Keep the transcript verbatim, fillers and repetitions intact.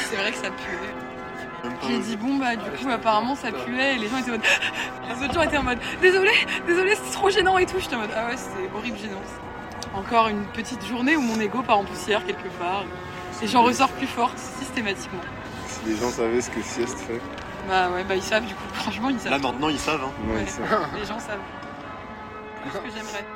c'est vrai que ça puait. J'ai dit bon bah du coup apparemment ça puait et les gens étaient en mode les autres gens étaient en mode désolé, désolé c'est trop gênant et tout. J'étais en mode ah ouais c'était horrible gênant. Encore une petite journée où mon ego part en poussière quelque part et j'en ressors plus forte systématiquement. Si les gens savaient ce que sieste fait. Bah ouais bah ils savent du coup franchement ils savent. Là maintenant ils savent hein. Ouais, Ouais, ils savent. les gens savent. Plus que j'aimerais.